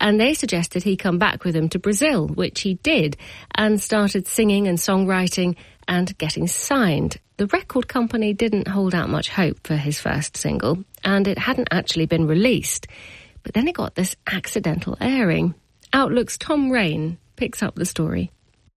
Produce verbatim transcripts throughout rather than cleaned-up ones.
and they suggested he come back with them to Brazil, which he did, and started singing and songwriting and getting signed. The record company didn't hold out much hope for his first single, and it hadn't actually been released. But then it got this accidental airing. Outlook's Tom Rain picks up the story.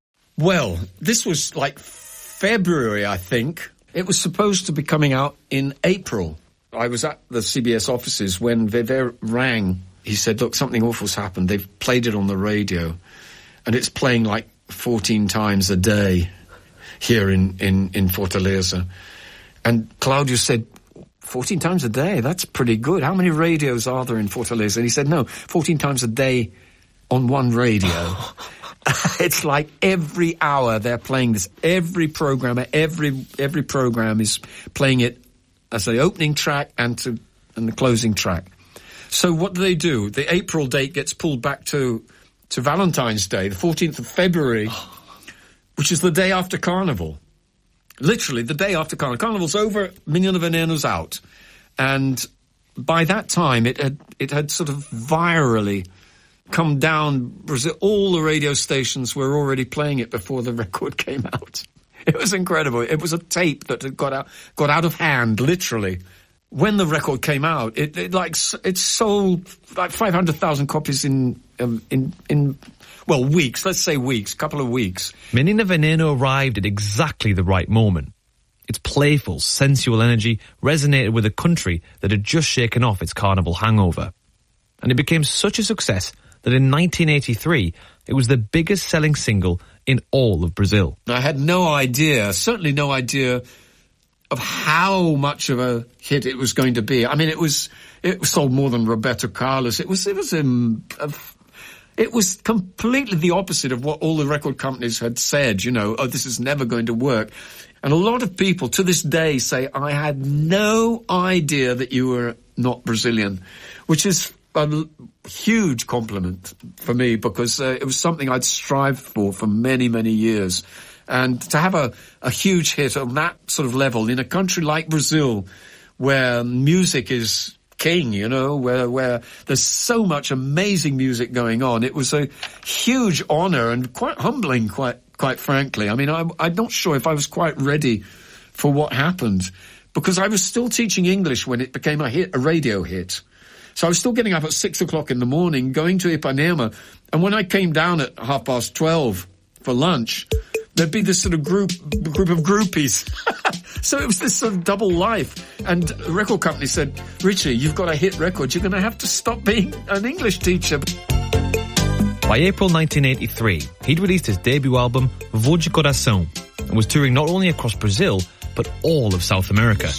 Well, this was like February, I think. It was supposed to be coming out in April. I was at the C B S offices when Weber rang. He said, look, something awful's happened. They've played it on the radio, and it's playing like fourteen times a day here in, in, in Fortaleza. And Claudio said, fourteen times a day? That's pretty good. How many radios are there in Fortaleza? And he said, no, fourteen times a day on one radio. It's like every hour they're playing this. Every programmer, every every program is playing it as the opening track and to and the closing track. So what do they do? The April date gets pulled back to to Valentine's Day, the fourteenth of February, which is the day after Carnival. Literally, the day after Carnival. Carnival's over, Menino Veneno's out. And by that time, it had it had sort of virally come down Brazil. All the radio stations were already playing it before the record came out. It was incredible. It was a tape that had got out, got out of hand, literally. When the record came out, it, it like it sold like five hundred thousand copies in um, in in well weeks. Let's say weeks, couple of weeks. Menino Veneno arrived at exactly the right moment. Its playful, sensual energy resonated with a country that had just shaken off its Carnival hangover, and it became such a success that in nineteen eighty-three it was the biggest selling single in all of Brazil. I had no idea, certainly no idea, of how much of a hit it was going to be. I mean, it was it sold more than Roberto Carlos. It was it was um, a, it was completely the opposite of what all the record companies had said. You know, oh, this is never going to work. And a lot of people to this day say, I had no idea that you were not Brazilian, which is a huge compliment for me, because uh, it was something I'd strived for for many, many years. And to have a, a huge hit on that sort of level in a country like Brazil, where music is king, you know, where where there's so much amazing music going on, it was a huge honor and quite humbling, quite quite frankly. I mean, I, I'm not sure if I was quite ready for what happened, because I was still teaching English when it became a hit, a radio hit. So I was still getting up at six o'clock in the morning, going to Ipanema, and when I came down at half past twelve for lunch, there'd be this sort of group group of groupies. So it was this sort of double life. And the record company said, Richie, you've got a hit record. You're going to have to stop being an English teacher. By April nineteen eighty-three, he'd released his debut album, Voz de Coração, and was touring not only across Brazil, but all of South America.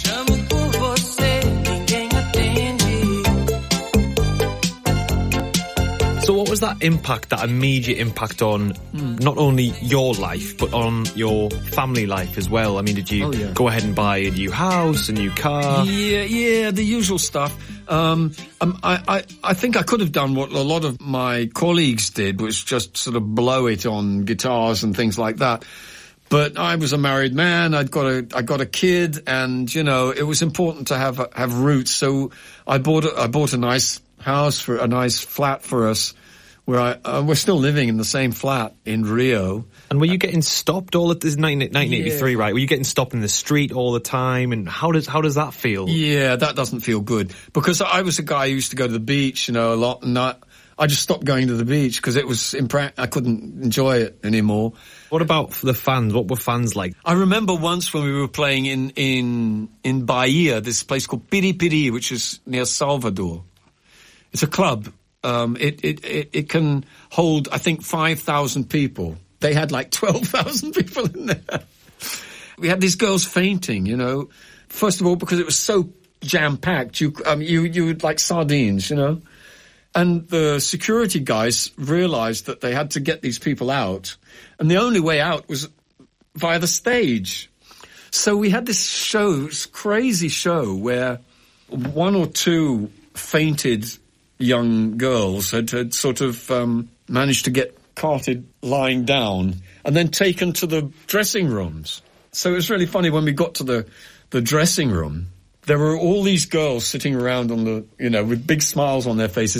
So what was that impact, that immediate impact on mm. not only your life, but on your family life as well? I mean, did you oh, yeah. go ahead and buy a new house, a new car? Yeah, yeah, the usual stuff. Um, um, I, I, I think I could have done what a lot of my colleagues did, which just sort of blow it on guitars and things like that. But I was a married man. I'd got a, I got a kid, and you know, it was important to have have roots. So I bought a, I bought a nice house for a nice flat for us, where I, uh, we're still living in the same flat in Rio. And were you getting stopped all at this nineteen eighty-three, yeah. right? Were you getting stopped in the street all the time? And how does how does that feel? Yeah, that doesn't feel good, because I was a guy who used to go to the beach, you know, a lot, and I, I just stopped going to the beach because it was impra- I couldn't enjoy it anymore. What about the fans? What were fans like? I remember once when we were playing in in in Bahia, this place called Piripiri, which is near Salvador. It's a club. Um, it, it, it, it can hold, I think, five thousand people. They had like twelve thousand people in there. We had these girls fainting, you know. First of all, because it was so jam-packed, you, um, you, you would like sardines, you know. And the security guys realized that they had to get these people out. And the only way out was via the stage. So we had this show, this crazy show, where one or two fainted young girls had, had sort of um, managed to get carted lying down and then taken to the dressing rooms. So it was really funny when we got to the, the dressing room. There were all these girls sitting around on the, you know, with big smiles on their faces,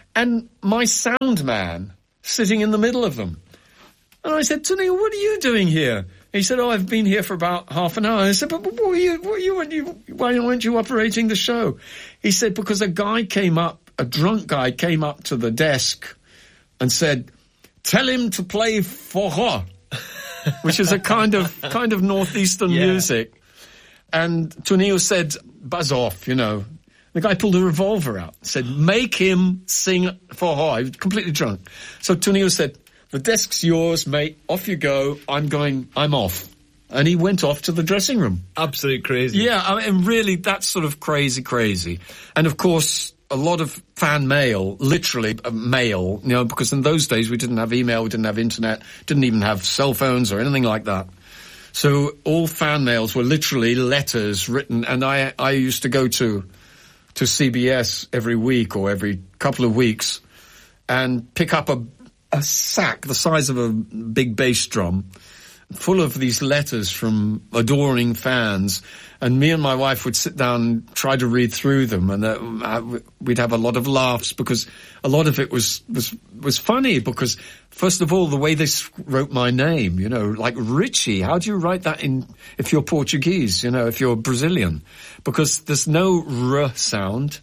and my sound man sitting in the middle of them. And I said, Tony, what are you doing here? He said, oh, I've been here for about half an hour. I said, but, but what were you, what were you, what you, why weren't you operating the show? He said, because a guy came up, a drunk guy came up to the desk and said, tell him to play forró, which is a kind of, kind of northeastern yeah. music. And Tonio said, buzz off, you know. The guy pulled a revolver out, said, make him sing forró. He was completely drunk. So Tonio said, the desk's yours, mate. Off you go. I'm going, I'm off. And he went off to the dressing room. Absolute crazy. Yeah, I mean, really, that's sort of crazy, crazy. And of course, a lot of fan mail, literally uh, mail, you know, because in those days we didn't have email, we didn't have internet, didn't even have cell phones or anything like that. So all fan mails were literally letters written, and I, I used to go to, to C B S every week or every couple of weeks and pick up a a sack the size of a big bass drum full of these letters from adoring fans, and me and my wife would sit down and try to read through them, and uh, we'd have a lot of laughs because a lot of it was was was funny because, first of all, the way they wrote my name, you know, like Richie. How do you write that in if you're Portuguese, you know, if you're Brazilian? Because there's no R sound,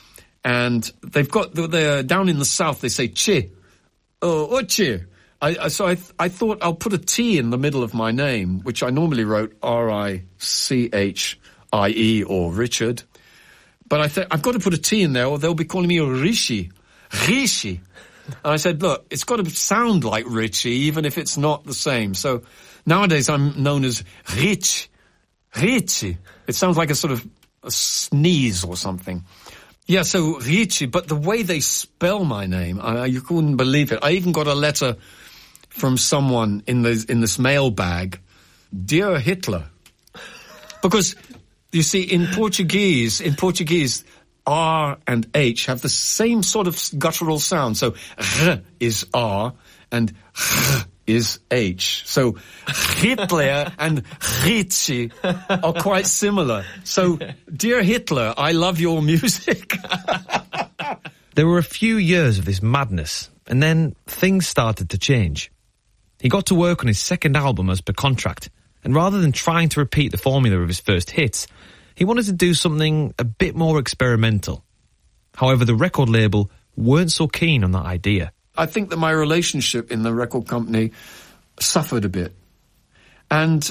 and they've got, they're down in the south, they say che. Oh, Ochi. I, I, so I, th- I thought I'll put a T in the middle of my name, which I normally wrote R I C H I E or Richard. But I thought, I've got to put a T in there or they'll be calling me Rishi. Rishi. And I said, look, it's got to sound like Richie, even if it's not the same. So nowadays I'm known as Rich. Richie. It sounds like a sort of a sneeze or something. Yeah, so Ricci, but the way they spell my name, I, you couldn't believe it. I even got a letter from someone in this, in this mailbag, Dear Hitler. Because, you see, in Portuguese, in Portuguese, R and H have the same sort of guttural sound. So, R is R and R is H. So, Hitler and Ricci are quite similar. So, Dear Hitler, I love your music. There were a few years of this madness, and then things started to change. He got to work on his second album as per contract, and rather than trying to repeat the formula of his first hits, he wanted to do something a bit more experimental. However, the record label weren't so keen on that idea. I think that my relationship in the record company suffered a bit. And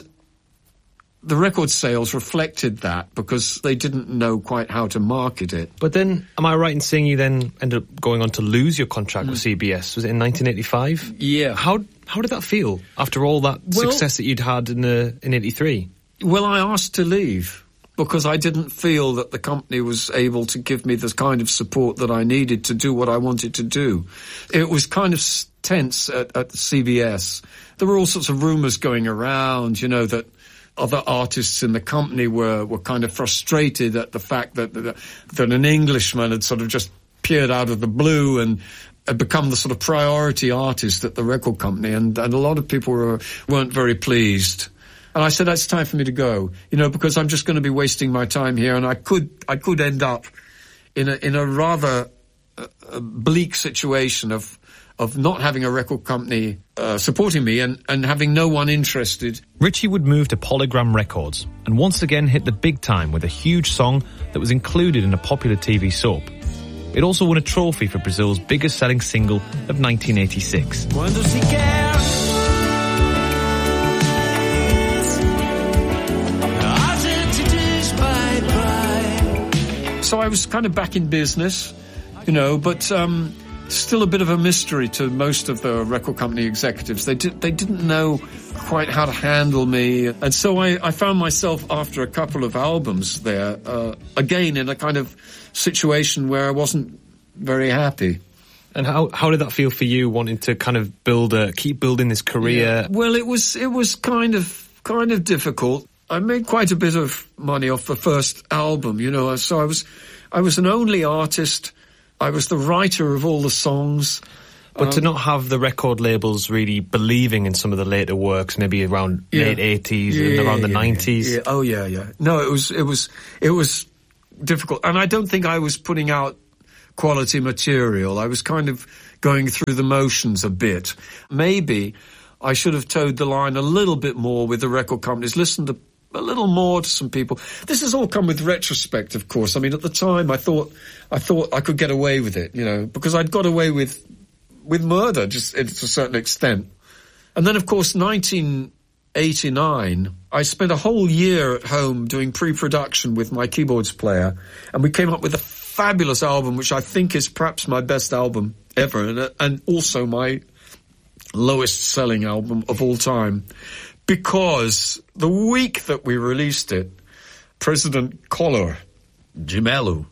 the record sales reflected that because they didn't know quite how to market it. But then, am I right in saying you then ended up going on to lose your contract mm. with C B S? Was it in nineteen eighty-five? Yeah. How how did that feel after all that well, success that you'd had in uh, in eighty-three? Well, I asked to leave because I didn't feel that the company was able to give me the kind of support that I needed to do what I wanted to do. It was kind of tense at, at C B S. There were all sorts of rumours going around, you know, that other artists in the company were, were kind of frustrated at the fact that, that that an Englishman had sort of just appeared out of the blue and had become the sort of priority artist at the record company, and, and a lot of people were, weren't very pleased. And I said, it's time for me to go, you know, because I'm just going to be wasting my time here, and I could I could end up in a in a rather uh, bleak situation of of not having a record company uh, supporting me and, and having no one interested. Richie would move to Polygram Records and once again hit the big time with a huge song that was included in a popular T V soap. It also won a trophy for Brazil's biggest selling single of nineteen eighty-six. So I was kind of back in business, you know, but um, still a bit of a mystery to most of the record company executives. They did, they didn't know quite how to handle me. And so I, I found myself after a couple of albums there, uh, again in a kind of situation where I wasn't very happy. And how how did that feel for you, wanting to kind of build a, keep building this career? Yeah. Well, it was, it was kind of, kind of difficult. I made quite a bit of money off the first album, you know, so I was, I was an only artist. I was the writer of all the songs. But um, to not have the record labels really believing in some of the later works, maybe around yeah. late eighties yeah, and around the yeah, nineties. Yeah. Oh yeah, yeah. No, it was, it was, it was difficult. And I don't think I was putting out quality material. I was kind of going through the motions a bit. Maybe I should have towed the line a little bit more with the record companies, listened to a little more to some people. This has all come with retrospect, of course. I mean, at the time, I thought I thought I could get away with it, you know, because I'd got away with with murder, just to a certain extent. And then, of course, nineteen eighty-nine, I spent a whole year at home doing pre-production with my keyboards player, and we came up with a fabulous album, which I think is perhaps my best album ever, and, and also my lowest-selling album of all time. Because the week that we released it, President Collor de Mello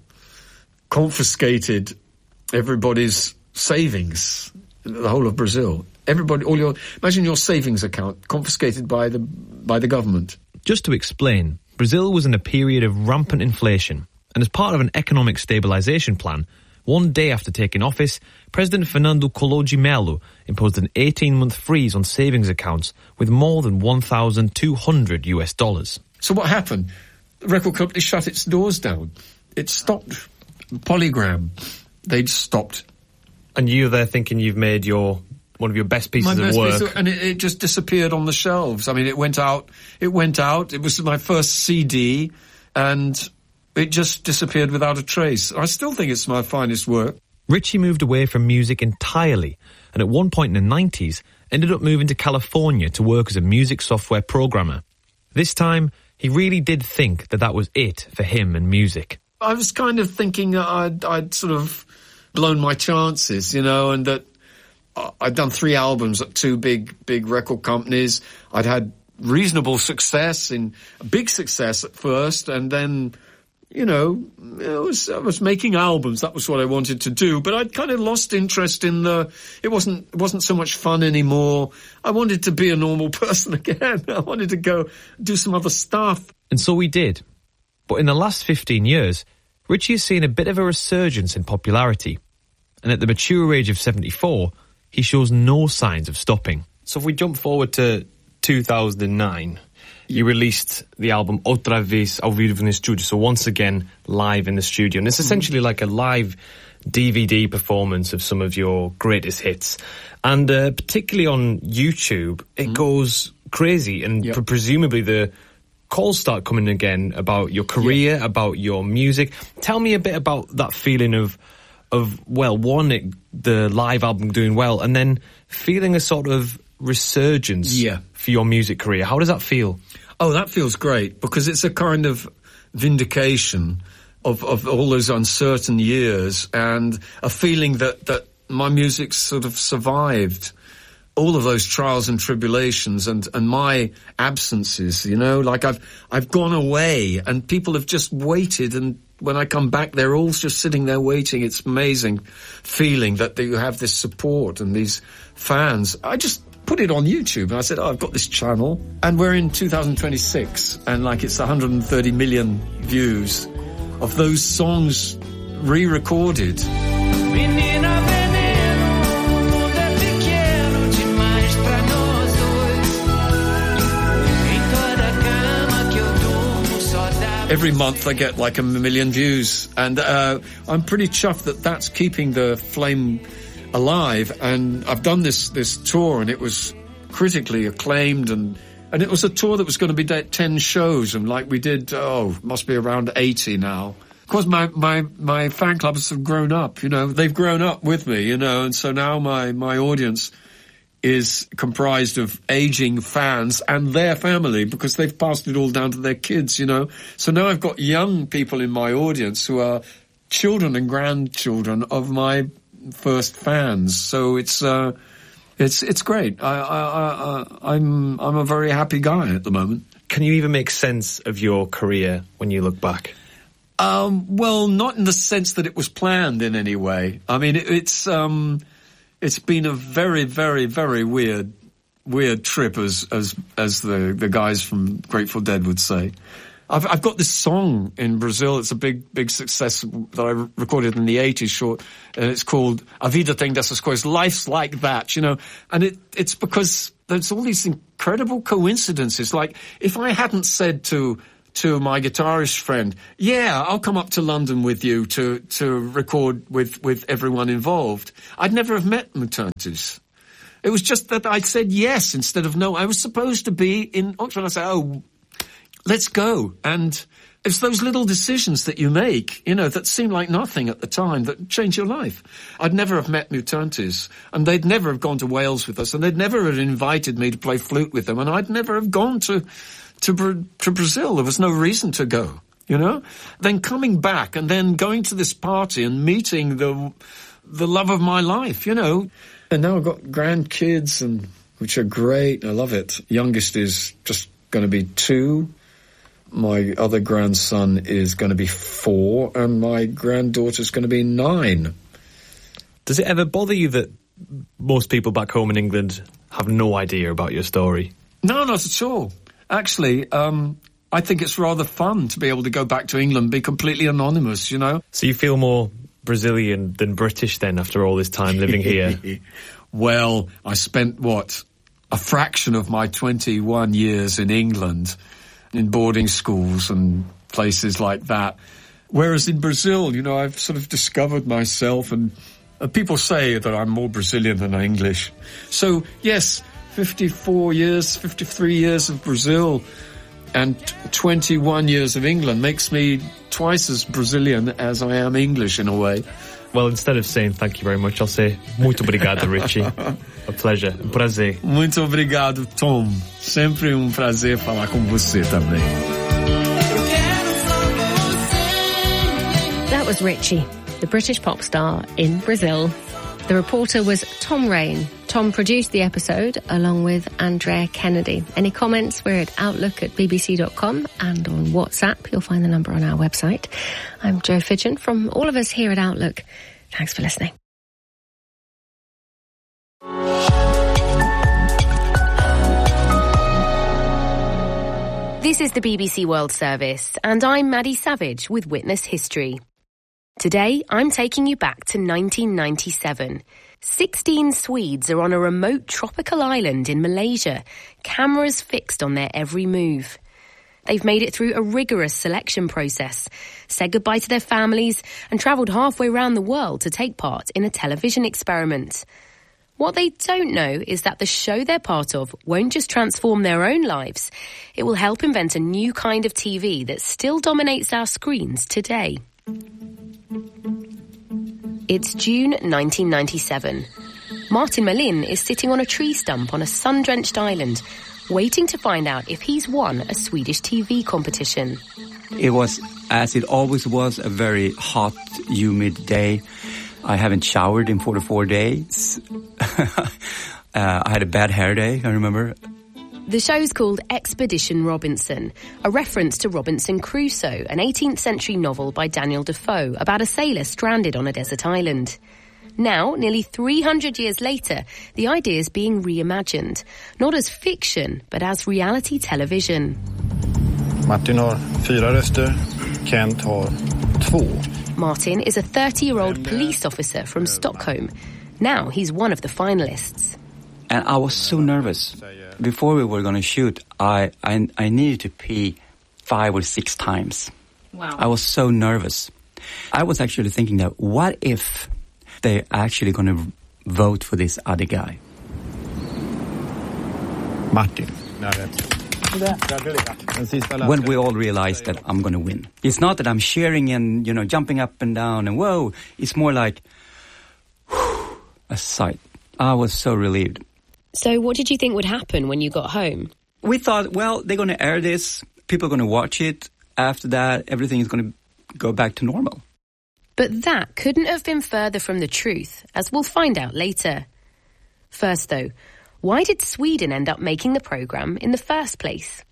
confiscated everybody's savings, the whole of Brazil. Everybody, all your, imagine your savings account confiscated by the, by the government. Just to explain, Brazil was in a period of rampant inflation, and as part of an economic stabilisation plan, one day after taking office, President Fernando Collor de Mello imposed an eighteen-month freeze on savings accounts with more than one thousand two hundred US dollars. So what happened? The record company shut its doors down. It stopped. Polygram, they'd stopped. And you're there thinking you've made your one of your best pieces my of best work. Piece of, and it, it just disappeared on the shelves. I mean, it went out. It went out. It was my first C D, and it just disappeared without a trace. I still think it's my finest work. Ritchie moved away from music entirely, and at one point in the nineties, ended up moving to California to work as a music software programmer. This time, he really did think that that was it for him and music. I was kind of thinking that I'd, I'd sort of blown my chances, you know, and that I'd done three albums at two big, big record companies. I'd had reasonable success, in big success at first, and then, you know, it was, I was making albums. That was what I wanted to do. But I'd kind of lost interest in the, it wasn't, it wasn't so much fun anymore. I wanted to be a normal person again. I wanted to go do some other stuff. And so we did. But in the last fifteen years, Ritchie has seen a bit of a resurgence in popularity. And at the mature age of seventy-four, he shows no signs of stopping. So if we jump forward to two thousand nine, you released the album Outra Vez ao Vivo no Estúdio, so once again live in the studio. And it's essentially like a live D V D performance of some of your greatest hits. And uh, particularly on YouTube, it mm. goes crazy. And yep. pre- presumably the calls start coming again about your career, yep. about your music. Tell me a bit about that feeling of, of well, one, it, the live album doing well, and then feeling a sort of resurgence yeah. for your music career. How does that feel? Oh, that feels great, because it's a kind of vindication of, of all those uncertain years, and a feeling that, that my music sort of survived all of those trials and tribulations and, and my absences, you know, like I've, I've gone away and people have just waited, and when I come back, they're all just sitting there waiting. It's amazing feeling that, that you have this support and these fans. I just put it on YouTube and I said, oh, I've got this channel, and we're in two thousand twenty-six and like it's one hundred thirty million views of those songs re-recorded. Every month I get like a million views, and uh, I'm pretty chuffed that that's keeping the flame alive. And I've done this this tour, and it was critically acclaimed, and and it was a tour that was going to be ten shows, and like we did, oh, must be around eighty now. Of course, my my my fan clubs have grown up, you know, they've grown up with me, you know, and so now my my audience is comprised of aging fans and their family, because they've passed it all down to their kids, you know. So now I've got young people in my audience who are children and grandchildren of my first fans. So it's uh, it's it's great. I, I, I, I'm I'm a very happy guy at the moment. Can you even make sense of your career when you look back? Um, well, not in the sense that it was planned in any way. I mean, it, it's um. It's been a very, very, very weird, weird trip, as as as the, the guys from Grateful Dead would say. I've I've got this song in Brazil. It's a big, big success that I recorded in the eighties, short, and it's called "A Vida Tem Dessas Coisas." Life's like that, you know. And it it's because there's all these incredible coincidences. Like if I hadn't said to to my guitarist friend, yeah, I'll come up to London with you to, to record with, with everyone involved. I'd never have met Mutantes. It was just that I said yes instead of no. I was supposed to be in Oxford. I said, oh, let's go. And it's those little decisions that you make, you know, that seem like nothing at the time that change your life. I'd never have met Mutantes, and they'd never have gone to Wales with us, and they'd never have invited me to play flute with them, and I'd never have gone to, to, to Brazil. There was no reason to go, you know? Then coming back and then going to this party and meeting the, the love of my life, you know. And now I've got grandkids, and which are great. I love it. Youngest is just going to be two. My other grandson is going to be four, and my granddaughter's going to be nine. Does it ever bother you that most people back home in England have no idea about your story? No, not at all. Actually, um, I think it's rather fun to be able to go back to England, be completely anonymous, you know? So you feel more Brazilian than British then after all this time living here? Well, I spent, what, a fraction of my twenty-one years in England in boarding schools and places like that. Whereas in Brazil, you know, I've sort of discovered myself, and uh, people say that I'm more Brazilian than English. So, yes, fifty-four years, fifty-three years of Brazil and twenty-one years of England makes me twice as Brazilian as I am English in a way. Well, instead of saying thank you very much, I'll say muito obrigado, Richie. A pleasure, um prazer. Muito obrigado, Tom. Sempre um prazer falar com você também. That was Richie, the British pop star in Brazil. The reporter was Tom Rain. Tom produced the episode along with Andrea Kennedy. Any comments? We're at outlook at b b c dot com, and on WhatsApp you'll find the number on our website. I'm Jo Fidgen from all of us here at Outlook. Thanks for listening. This is the B B C World Service, and I'm Maddie Savage with Witness History. Today, I'm taking you back to nineteen ninety-seven. Sixteen Swedes are on a remote tropical island in Malaysia, cameras fixed on their every move. They've made it through a rigorous selection process, said goodbye to their families, and travelled halfway around the world to take part in a television experiment. What they don't know is that the show they're part of won't just transform their own lives. It will help invent a new kind of T V that still dominates our screens today. It's June nineteen ninety-seven. Martin Melin is sitting on a tree stump on a sun-drenched island, waiting to find out if he's won a Swedish T V competition. It was, as it always was, a very hot, humid day. I haven't showered in forty-four days. uh, I had a bad hair day, I remember. The show's called Expedition Robinson, a reference to Robinson Crusoe, an eighteenth century novel by Daniel Defoe about a sailor stranded on a desert island. Now, nearly three hundred years later, the idea is being reimagined, not as fiction, but as reality television. Martin har fyra röster, Kent har två. Martin is a thirty-year-old police officer from Stockholm. Now he's one of the finalists. And I was so nervous. Before we were going to shoot, I, I I needed to pee five or six times. Wow. I was so nervous. I was actually thinking that what if they're actually going to vote for this other guy? Martin. When we all realized that I'm going to win. It's not that I'm cheering and, you know, jumping up and down and whoa. It's more like whew, a sight. I was so relieved. So what did you think would happen when you got home? We thought, well, they're going to air this. People are going to watch it. After that, everything is going to go back to normal. But that couldn't have been further from the truth, as we'll find out later. First, though, why did Sweden end up making the programme in the first place?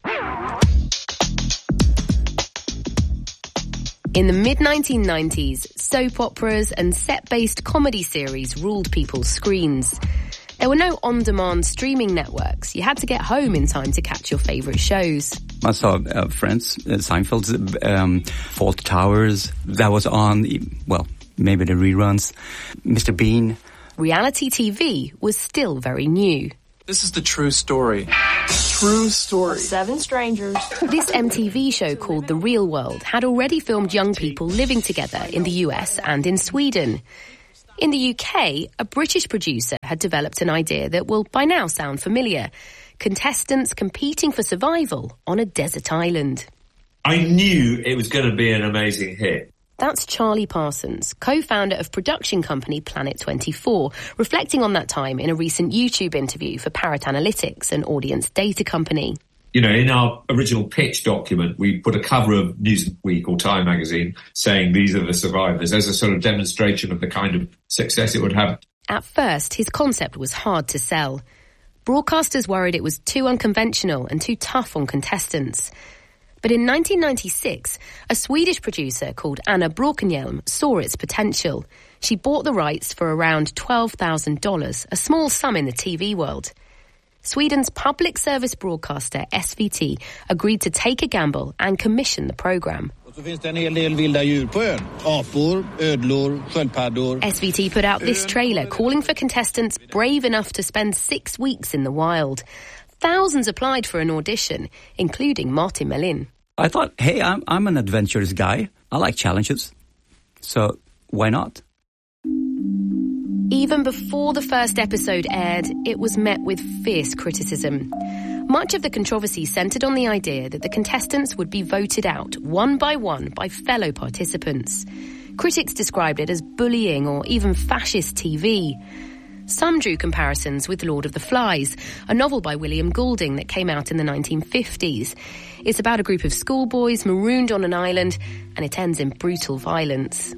In the mid nineteen nineties, soap operas and set-based comedy series ruled people's screens. There were no on-demand streaming networks. You had to get home in time to catch your favourite shows. I saw uh, Friends, uh, Seinfeld's um, Fawlty Towers. That was on, well, maybe the reruns. Mister Bean. Reality T V was still very new. This is the true story. True story. Seven strangers. This M T V show called The Real World had already filmed young people living together in the U S and in Sweden. In the U K, a British producer had developed an idea that will by now sound familiar. Contestants competing for survival on a desert island. I knew it was going to be an amazing hit. That's Charlie Parsons, co-founder of production company Planet twenty-four, reflecting on that time in a recent YouTube interview for Parrot Analytics, an audience data company. You know, in our original pitch document, we put a cover of Newsweek or Time magazine saying these are the survivors as a sort of demonstration of the kind of success it would have. At first, his concept was hard to sell. Broadcasters worried it was too unconventional and too tough on contestants. But in nineteen ninety-six, a Swedish producer called Anna Bråkenhielm saw its potential. She bought the rights for around twelve thousand dollars, a small sum in the T V world. Sweden's public service broadcaster S V T agreed to take a gamble and commission the programme. S V T put out this trailer calling for contestants brave enough to spend six weeks in the wild. Thousands applied for an audition, including Martin Melin. I thought, hey, I'm, I'm an adventurous guy. I like challenges. So why not? Even before the first episode aired, it was met with fierce criticism. Much of the controversy centred on the idea that the contestants would be voted out one by one by fellow participants. Critics described it as bullying or even fascist T V. Some drew comparisons with Lord of the Flies, a novel by William Goulding that came out in the nineteen fifties. It's about a group of schoolboys marooned on an island, and it ends in brutal violence.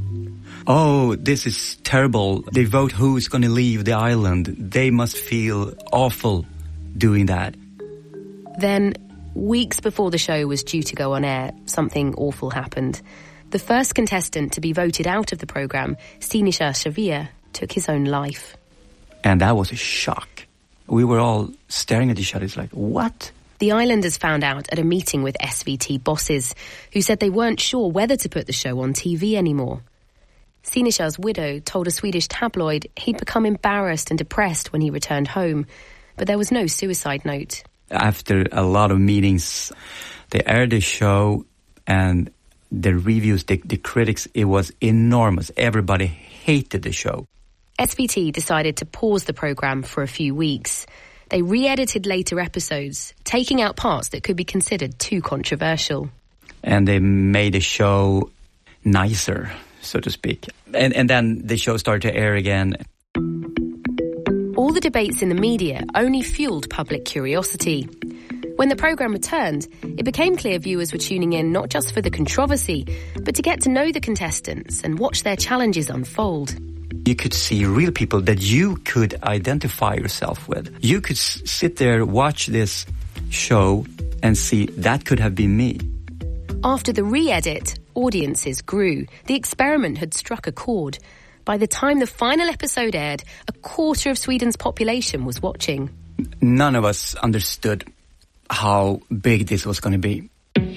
Oh, this is terrible. They vote who's going to leave the island. They must feel awful doing that. Then, weeks before the show was due to go on air, something awful happened. The first contestant to be voted out of the programme, Sinisha Shavir, took his own life. And that was a shock. We were all staring at each other. It's like, what? The islanders found out at a meeting with S V T bosses, who said they weren't sure whether to put the show on T V anymore. Sinisha's widow told a Swedish tabloid he'd become embarrassed and depressed when he returned home, but there was no suicide note. After a lot of meetings, they aired the show, and the reviews, the, the critics, it was enormous. Everybody hated the show. S V T decided to pause the programme for a few weeks. They re-edited later episodes, taking out parts that could be considered too controversial. And they made the show nicer, so to speak. And, and then the show started to air again. All the debates in the media only fueled public curiosity. When the programme returned, it became clear viewers were tuning in not just for the controversy, but to get to know the contestants and watch their challenges unfold. You could see real people that you could identify yourself with. You could s- sit there, watch this show, and see that could have been me. After the re-edit, audiences grew. The experiment had struck a chord. By the time the final episode aired, a quarter of Sweden's population was watching. None of us understood how big this was going to be.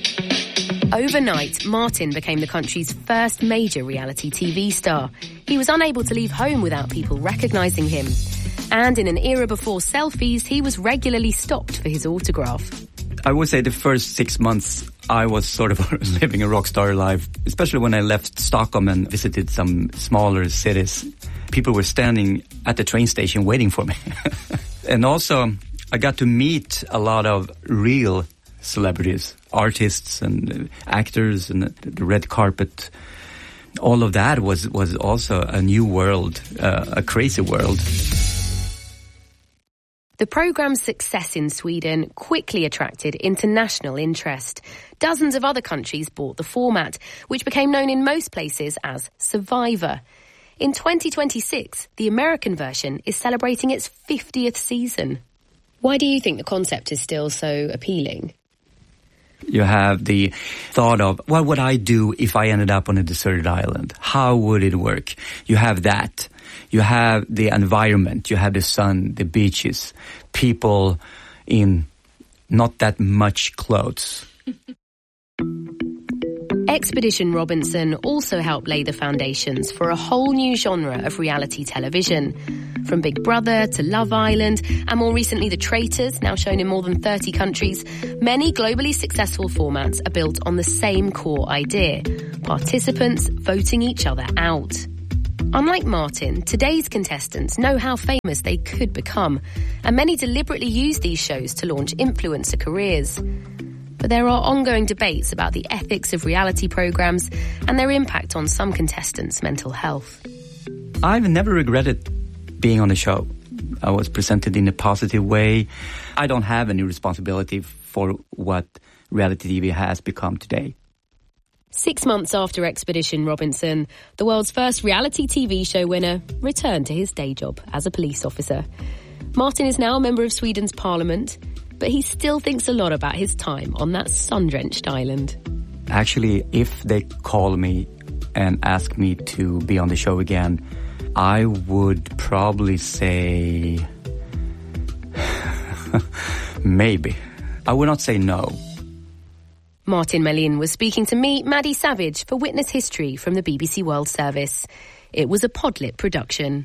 Overnight, Martin became the country's first major reality T V star. He was unable to leave home without people recognising him. And in an era before selfies, he was regularly stopped for his autograph. I would say the first six months, I was sort of living a rock star life, especially when I left Stockholm and visited some smaller cities. People were standing at the train station waiting for me. And also, I got to meet a lot of real celebrities, artists and actors, and the red carpet. All of that was, was also a new world, uh, a crazy world. The programme's success in Sweden quickly attracted international interest. Dozens of other countries bought the format, which became known in most places as Survivor. In twenty twenty-six, the American version is celebrating its fiftieth season. Why do you think the concept is still so appealing? You have the thought of, what would I do if I ended up on a deserted island? How would it work? You have that. You have the environment. You have the sun, the beaches, people in not that much clothes. Expedition Robinson also helped lay the foundations for a whole new genre of reality television. From Big Brother to Love Island, and more recently The Traitors, now shown in more than thirty countries, many globally successful formats are built on the same core idea: participants voting each other out. Unlike Martin, today's contestants know how famous they could become, and many deliberately use these shows to launch influencer careers. But there are ongoing debates about the ethics of reality programs and their impact on some contestants' mental health. I've never regretted being on the show. I was presented in a positive way. I don't have any responsibility for what reality T V has become today. Six months after Expedition Robinson, the world's first reality T V show winner returned to his day job as a police officer. Martin is now a member of Sweden's parliament, but he still thinks a lot about his time on that sun-drenched island. Actually, if they call me and ask me to be on the show again, I would probably say maybe. I would not say no. Martin Melin was speaking to me, Maddie Savage, for Witness History from the B B C World Service. It was a Podlit production.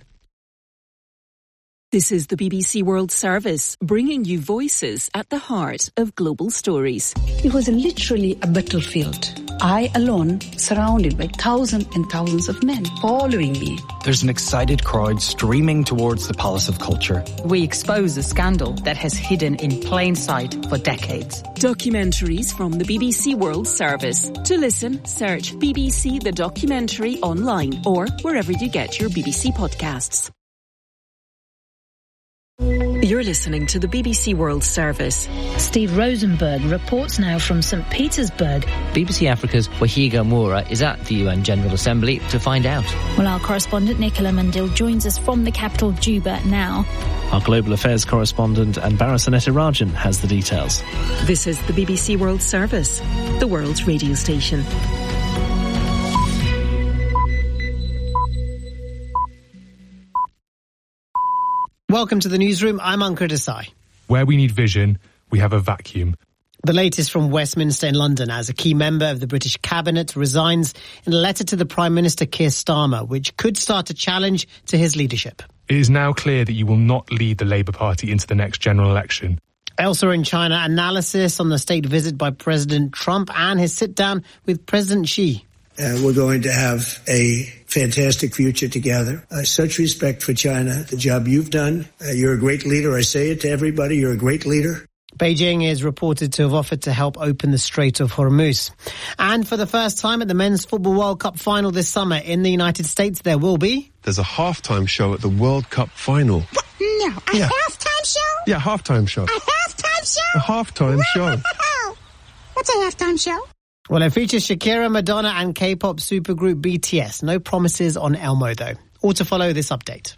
This is the B B C World Service, bringing you voices at the heart of global stories. It was literally a battlefield. I alone, surrounded by thousands and thousands of men following me. There's an excited crowd streaming towards the Palace of Culture. We expose a scandal that has hidden in plain sight for decades. Documentaries from the B B C World Service. To listen, search B B C The Documentary online or wherever you get your B B C podcasts. You're listening to the B B C World Service. Steve Rosenberg reports now from Saint Petersburg. B B C Africa's Wahiga Moura is at the U N General Assembly to find out. Well, our correspondent Nicola Mandil joins us from the capital, Juba, now. Our global affairs correspondent Anbara Sanetirajan has the details. This is the B B C World Service, the world's radio station. Welcome to the newsroom. I'm Ankur Desai. Where we need vision, we have a vacuum. The latest from Westminster in London as a key member of the British cabinet resigns in a letter to the Prime Minister Keir Starmer, which could start a challenge to his leadership. It is now clear that you will not lead the Labour Party into the next general election. Elsewhere in China, analysis on the state visit by President Trump and his sit-down with President Xi. Uh, we're going to have a fantastic future together. Uh, such respect for China, the job you've done. Uh, you're a great leader. I say it to everybody. You're a great leader. Beijing is reported to have offered to help open the Strait of Hormuz. And for the first time at the Men's Football World Cup final this summer in the United States, there will be... There's a halftime show at the World Cup final. What? No, a yeah. halftime show? Yeah, halftime show. A halftime show? A halftime show. What's a halftime show? Well, it features Shakira, Madonna and K-pop supergroup B T S. No promises on Elmo, though. Or to follow this update.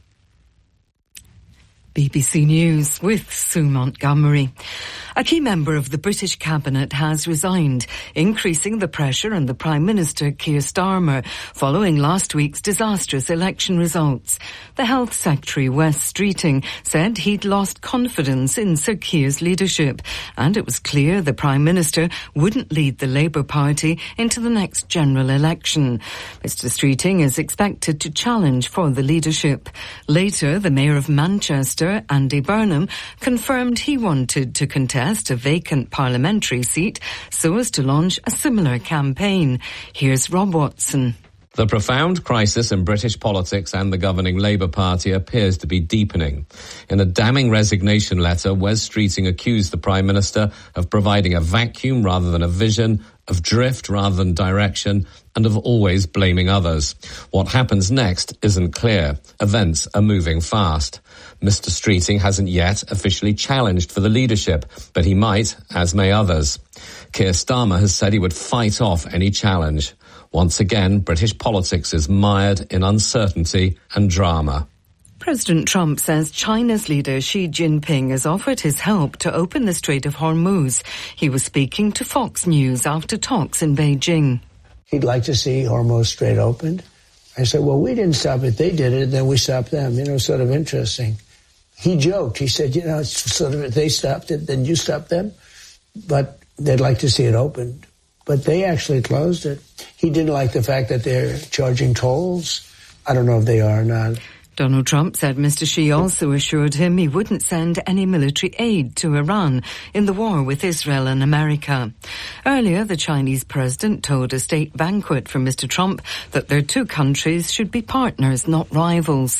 B B C News with Sue Montgomery. A key member of the British cabinet has resigned, increasing the pressure on the Prime Minister Keir Starmer following last week's disastrous election results. The Health Secretary, Wes Streeting, said he'd lost confidence in Sir Keir's leadership, and it was clear the Prime Minister wouldn't lead the Labour Party into the next general election. Mister Streeting is expected to challenge for the leadership. Later, the Mayor of Manchester, Andy Burnham, confirmed he wanted to contest a vacant parliamentary seat so as to launch a similar campaign. Here's Rob Watson. The profound crisis in British politics and the governing Labour Party appears to be deepening. In a damning resignation letter, Wes Streeting accused the Prime Minister of providing a vacuum rather than a vision, of drift rather than direction, and of always blaming others. What happens next isn't clear. Events are moving fast. Mister Streeting hasn't yet officially challenged for the leadership, but he might, as may others. Keir Starmer has said he would fight off any challenge. Once again, British politics is mired in uncertainty and drama. President Trump says China's leader Xi Jinping has offered his help to open the Strait of Hormuz. He was speaking to Fox News after talks in Beijing. He'd like to see Hormuz Strait opened. I said, well, we didn't stop it. They did it, and then we stopped them. You know, sort of interesting. He joked. He said, you know, it's sort of, if they stopped it, then you stopped them. But they'd like to see it opened. but they actually closed it. He didn't like the fact that they're charging tolls. I don't know if they are or not. Donald Trump said Mister Xi also assured him he wouldn't send any military aid to Iran in the war with Israel and America. Earlier, the Chinese president told a state banquet for Mister Trump that their two countries should be partners, not rivals.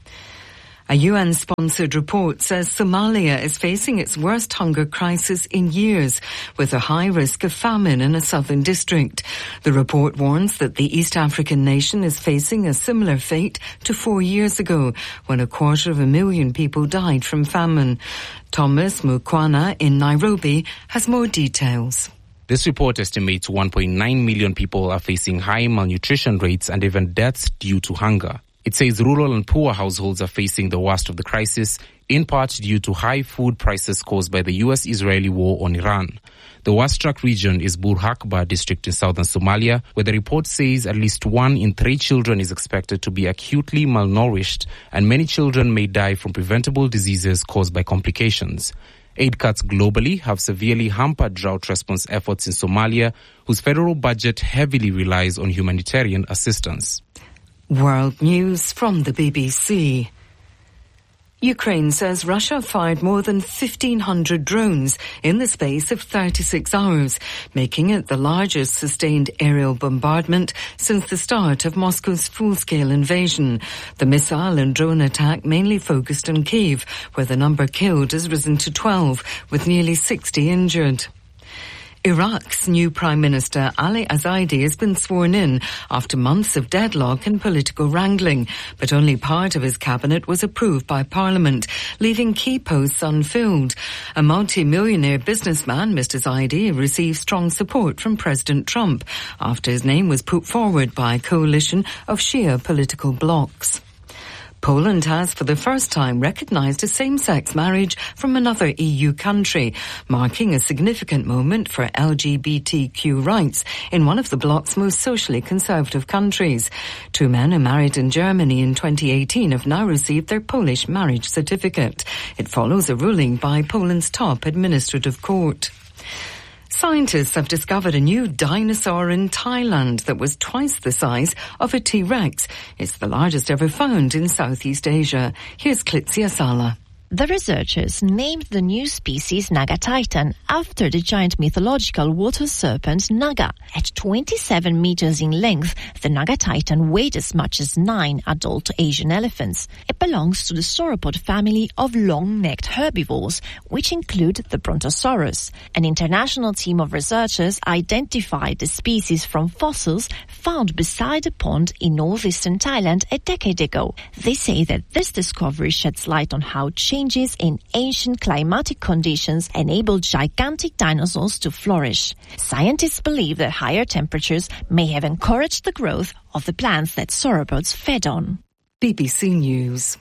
A U N-sponsored report says Somalia is facing its worst hunger crisis in years, with a high risk of famine in a southern district. The report warns that the East African nation is facing a similar fate to four years ago, when a quarter of a million people died from famine. Thomas Mukwana in Nairobi has more details. This report estimates one point nine million people are facing high malnutrition rates and even deaths due to hunger. It says rural and poor households are facing the worst of the crisis, in part due to high food prices caused by the U S-Israeli war on Iran. The worst-struck region is Burhakba district in southern Somalia, where the report says at least one in three children is expected to be acutely malnourished, and many children may die from preventable diseases caused by complications. Aid cuts globally have severely hampered drought response efforts in Somalia, whose federal budget heavily relies on humanitarian assistance. World News from the B B C. Ukraine says Russia fired more than fifteen hundred drones in the space of thirty-six hours, making it the largest sustained aerial bombardment since the start of Moscow's full-scale invasion. The missile and drone attack mainly focused on Kyiv, where the number killed has risen to twelve, with nearly sixty injured. Iraq's new Prime Minister Ali Azaidi has been sworn in after months of deadlock and political wrangling, but only part of his cabinet was approved by Parliament, leaving key posts unfilled. A multi-millionaire businessman, Mister Zaidi, received strong support from President Trump after his name was put forward by a coalition of Shia political blocs. Poland has for the first time recognised a same-sex marriage from another E U country, marking a significant moment for L G B T Q rights in one of the bloc's most socially conservative countries. Two men who married in Germany in twenty eighteen have now received their Polish marriage certificate. It follows a ruling by Poland's top administrative court. Scientists have discovered a new dinosaur in Thailand that was twice the size of a T-Rex. It's the largest ever found in Southeast Asia. Here's Klitsia Sala. The researchers named the new species Naga Titan after the giant mythological water serpent Naga. At twenty-seven meters in length, the Naga Titan weighed as much as nine adult Asian elephants. It belongs to the sauropod family of long-necked herbivores, which include the Brontosaurus. An international team of researchers identified the species from fossils found beside a pond in northeastern Thailand a decade ago. They say that this discovery sheds light on how changes in ancient climatic conditions enabled gigantic dinosaurs to flourish. Scientists believe that higher temperatures may have encouraged the growth of the plants that sauropods fed on. B B C News.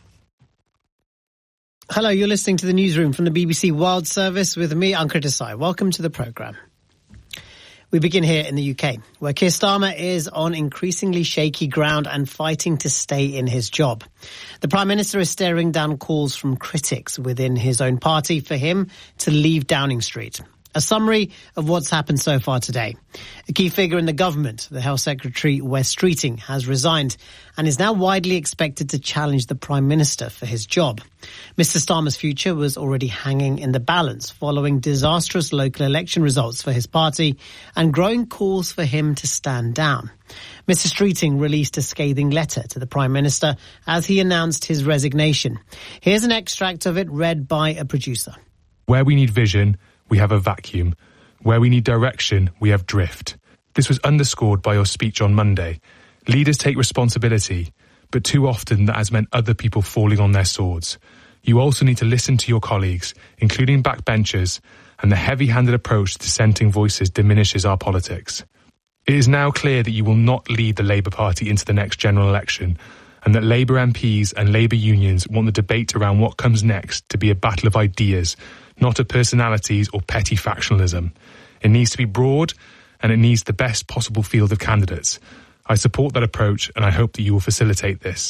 Hello, you're listening to the newsroom from the B B C World Service with me, Ankur Desai. Welcome to the programme. We begin here in the U K, where Keir Starmer is on increasingly shaky ground and fighting to stay in his job. The Prime Minister is staring down calls from critics within his own party for him to leave Downing Street. A summary of what's happened so far today. A key figure in the government, the Health Secretary Wes Streeting, has resigned and is now widely expected to challenge the Prime Minister for his job. Mister Starmer's future was already hanging in the balance following disastrous local election results for his party and growing calls for him to stand down. Mister Streeting released a scathing letter to the Prime Minister as he announced his resignation. Here's an extract of it read by a producer. Where we need vision, we have a vacuum. Where we need direction, we have drift. This was underscored by your speech on Monday. Leaders take responsibility, but too often that has meant other people falling on their swords. You also need to listen to your colleagues, including backbenchers, and the heavy-handed approach to dissenting voices diminishes our politics. It is now clear that you will not lead the Labour Party into the next general election, and that Labour M Ps and Labour unions want the debate around what comes next to be a battle of ideas, not of personalities or petty factionalism. It needs to be broad, and it needs the best possible field of candidates. I support that approach, and I hope that you will facilitate this.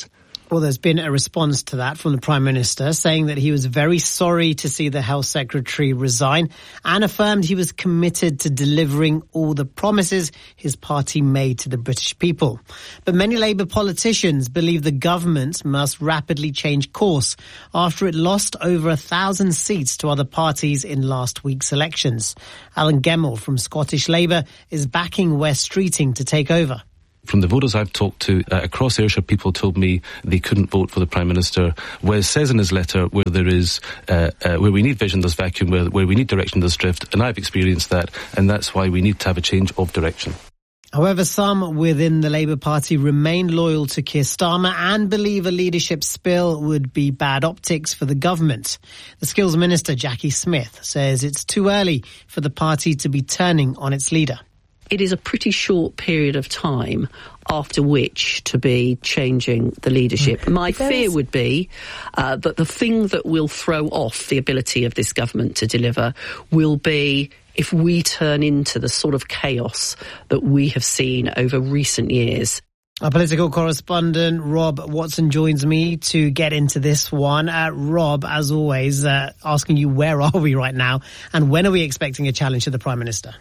Well, there's been a response to that from the Prime Minister, saying that he was very sorry to see the Health Secretary resign and affirmed he was committed to delivering all the promises his party made to the British people. But many Labour politicians believe the government must rapidly change course after it lost over a thousand seats to other parties in last week's elections. Alan Gemmell from Scottish Labour is backing Wes Streeting to take over. From the voters I've talked to uh, across Ayrshire, people told me they couldn't vote for the Prime Minister. Wes says in his letter, where there is, uh, uh, where we need vision, there's vacuum, where, where we need direction, there's drift, and I've experienced that, and that's why we need to have a change of direction. However, some within the Labour Party remain loyal to Keir Starmer and believe a leadership spill would be bad optics for the government. The Skills Minister, Jackie Smith, says it's too early for the party to be turning on its leader. It is a pretty short period of time after which to be changing the leadership. Mm. My there fear is... would be uh, that the thing that will throw off the ability of this government to deliver will be if we turn into the sort of chaos that we have seen over recent years. Our political correspondent, Rob Watson, joins me to get into this one. Uh, Rob, as always, uh, asking you, where are we right now and when are we expecting a challenge to the Prime Minister?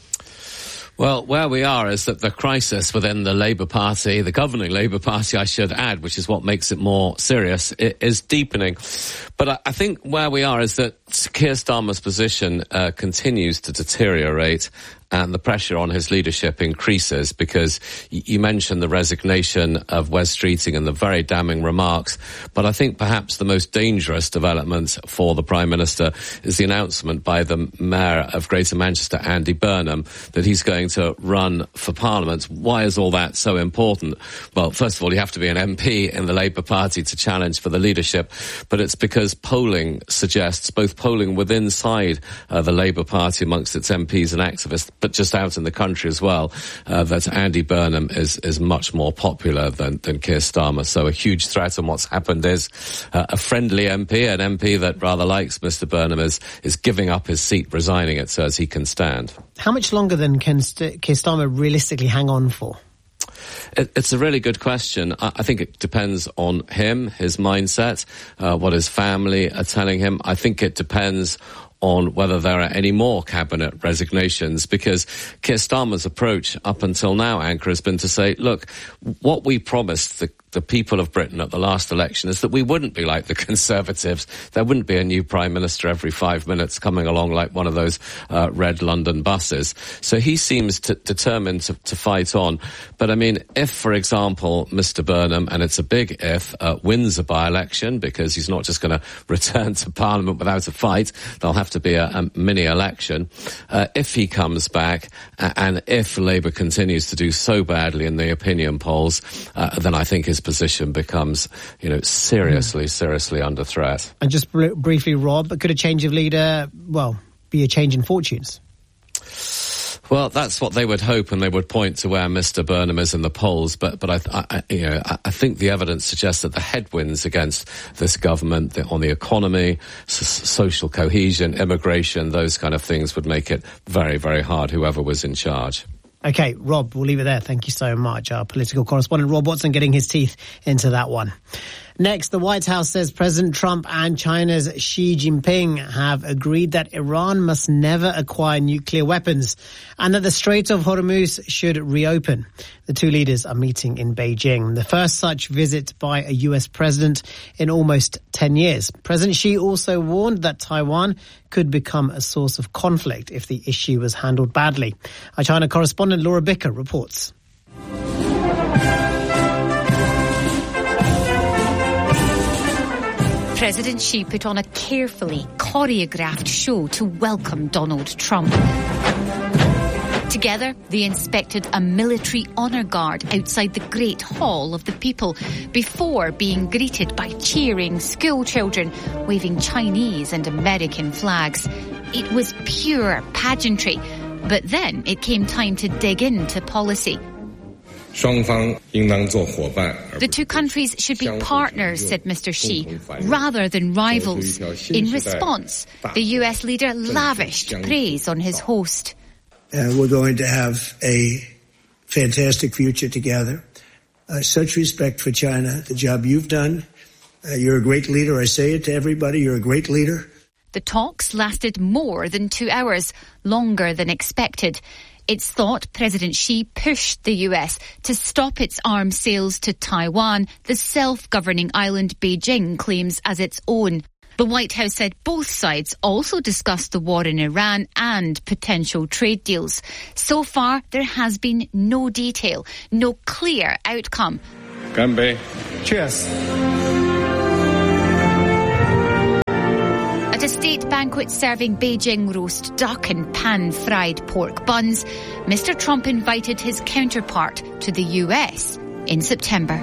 Well, where we are is that the crisis within the Labour Party, the governing Labour Party, I should add, which is what makes it more serious, is deepening. But I think where we are is that Keir Starmer's position uh, continues to deteriorate and the pressure on his leadership increases because you mentioned the resignation of Wes Streeting and the very damning remarks. But I think perhaps the most dangerous development for the Prime Minister is the announcement by the Mayor of Greater Manchester, Andy Burnham, that he's going to run for Parliament. Why is all that so important? Well, first of all, you have to be an M P in the Labour Party to challenge for the leadership. But it's because polling suggests, both polling within inside uh, the Labour Party amongst its M Ps and activists, but just out in the country as well, uh, that Andy Burnham is, is much more popular than, than Keir Starmer. So a huge threat, and what's happened is uh, a friendly M P, an M P that rather likes Mister Burnham, is, is giving up his seat, resigning it so as he can stand. How much longer then can St- Keir Starmer realistically hang on for? It, it's a really good question. I, I think it depends on him, his mindset, uh, what his family are telling him. I think it depends on whether there are any more cabinet resignations, because Keir Starmer's approach up until now, Anchor, has been to say, look, what we promised the the people of Britain at the last election is that we wouldn't be like the Conservatives. There wouldn't be a new Prime Minister every five minutes coming along like one of those uh, red London buses. So he seems to, determined to, to fight on. But I mean, if, for example, Mister Burnham, and it's a big if, uh, wins a by-election, because he's not just going to return to Parliament without a fight, there'll have to be a, a mini-election. Uh, if he comes back, uh, and if Labour continues to do so badly in the opinion polls, uh, then I think his position becomes, you know, seriously, seriously under threat. And just br- briefly, Rob, could a change of leader, well, be a change in fortunes? Well, that's what they would hope, and they would point to where Mister Burnham is in the polls. But, but I, I, you know, I think the evidence suggests that the headwinds against this government on the economy, s- social cohesion, immigration, those kind of things would make it very, very hard, whoever was in charge. Okay, Rob, we'll leave it there. Thank you so much. Our political correspondent, Rob Watson, getting his teeth into that one. Next, the White House says President Trump and China's Xi Jinping have agreed that Iran must never acquire nuclear weapons and that the Strait of Hormuz should reopen. The two leaders are meeting in Beijing, the first such visit by a U S president in almost ten years. President Xi also warned that Taiwan could become a source of conflict if the issue was handled badly. Our China correspondent Laura Bicker reports. President Xi put on a carefully choreographed show to welcome Donald Trump. Together, they inspected a military honour guard outside the Great Hall of the People before being greeted by cheering school children waving Chinese and American flags. It was pure pageantry, but then it came time to dig into policy. The two countries should be partners, said Mister Xi, rather than rivals. In response, the U S leader lavished praise on his host. Uh, we're going to have a fantastic future together. uh, such respect for China, the job you've done. Uh, you're a great leader. I say it to everybody. You're a great leader. The talks lasted more than two hours, longer than expected. It's thought President Xi pushed the U S to stop its arms sales to Taiwan, the self-governing island Beijing claims as its own. The White House said both sides also discussed the war in Iran and potential trade deals. So far, there has been no detail, no clear outcome. Ganbei. Cheers. At a state banquet serving Beijing roast duck and pan-fried pork buns, Mister Trump invited his counterpart to the U S in September.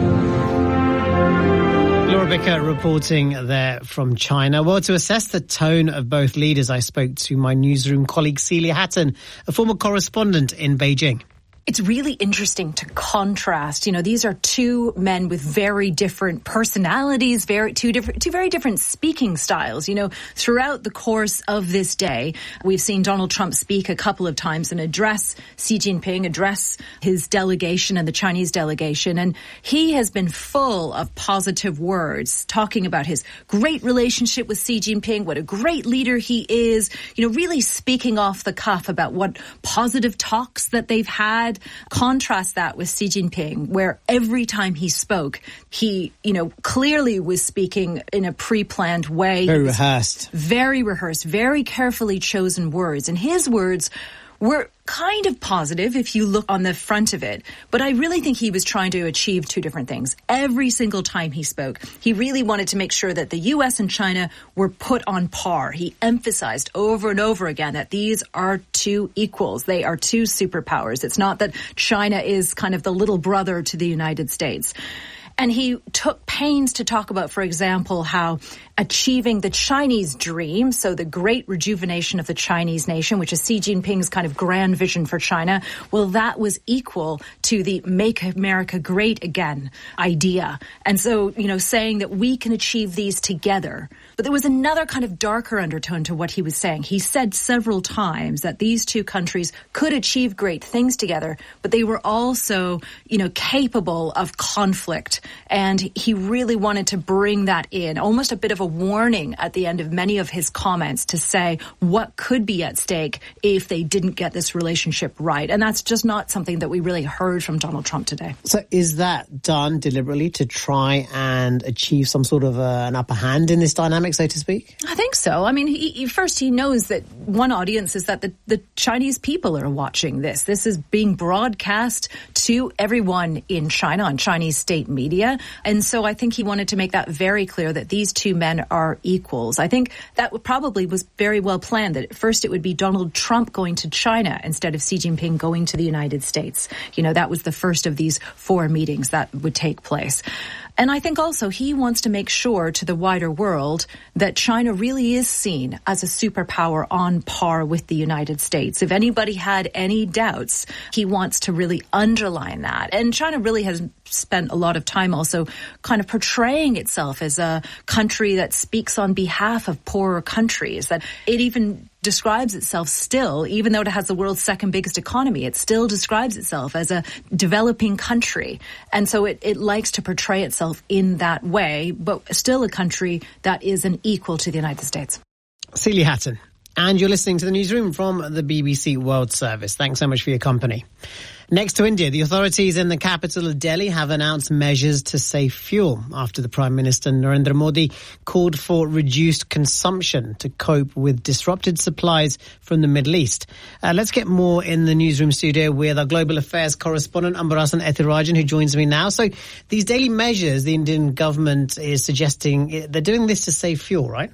Laura Bicker reporting there from China. Well, to assess the tone of both leaders, I spoke to my newsroom colleague Celia Hatton, a former correspondent in Beijing. It's really interesting to contrast. You know, these are two men with very different personalities, very two different, two very different speaking styles. You know, throughout the course of this day, we've seen Donald Trump speak a couple of times and address Xi Jinping, address his delegation and the Chinese delegation. And he has been full of positive words, talking about his great relationship with Xi Jinping, what a great leader he is, you know, really speaking off the cuff about what positive talks that they've had. Contrast that with Xi Jinping, where every time he spoke, he, you know, clearly was speaking in a pre-planned way. Very rehearsed. Very rehearsed, very carefully chosen words. And his words were kind of positive if you look on the front of it. But I really think he was trying to achieve two different things. Every single time he spoke, he really wanted to make sure that the U S and China were put on par. He emphasized over and over again that these are two equals. They are two superpowers. It's not that China is kind of the little brother to the United States. And he took pains to talk about, for example, how achieving the Chinese dream, so the great rejuvenation of the Chinese nation, which is Xi Jinping's kind of grand vision for China, well, that was equal to the Make America Great Again idea. And so, you know, saying that we can achieve these together. But there was another kind of darker undertone to what he was saying. He said several times that these two countries could achieve great things together, but they were also, you know, capable of conflict. And he really wanted to bring that in, almost a bit of a warning at the end of many of his comments to say what could be at stake if they didn't get this relationship right. And that's just not something that we really heard from Donald Trump today. So is that done deliberately to try and achieve some sort of uh, an upper hand in this dynamic, so to speak? I think so. I mean, he, he, first he knows that one audience is that the, the Chinese people are watching this. This is being broadcast to everyone in China on Chinese state media. And so I think he wanted to make that very clear that these two men are equals. I think that probably was very well planned, that at first it would be Donald Trump going to China instead of Xi Jinping going to the United States. You know, that was the first of these four meetings that would take place. And I think also he wants to make sure to the wider world that China really is seen as a superpower on par with the United States. If anybody had any doubts, he wants to really underline that. And China really has spent a lot of time also kind of portraying itself as a country that speaks on behalf of poorer countries, that it even describes itself still, even though it has the world's second biggest economy, it still describes itself as a developing country. And so it, it likes to portray itself in that way, but still a country that is an equal to the United States. Celia Hatton. And you're listening to the newsroom from the B B C World Service. Thanks so much for your company. Next to India, the authorities in the capital of Delhi have announced measures to save fuel after the Prime Minister Narendra Modi called for reduced consumption to cope with disrupted supplies from the Middle East. Uh, let's get more in the newsroom studio with our global affairs correspondent Ambarasan Ethirajan, who joins me now. So these daily measures the Indian government is suggesting, they're doing this to save fuel, right?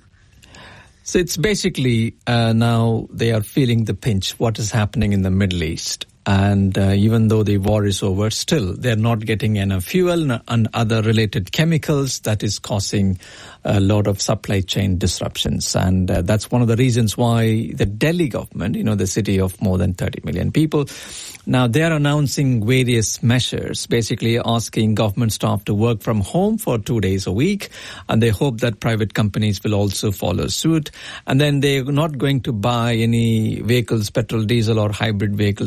So it's basically uh, now they are feeling the pinch, what is happening in the Middle East. And uh, even though the war is over, still they're not getting enough fuel and other related chemicals that is causing a lot of supply chain disruptions. And uh, that's one of the reasons why the Delhi government, you know, the city of more than thirty million people, now they're announcing various measures, basically asking government staff to work from home for two days a week. And they hope that private companies will also follow suit. And then they're not going to buy any vehicles, petrol, diesel or hybrid vehicles for the next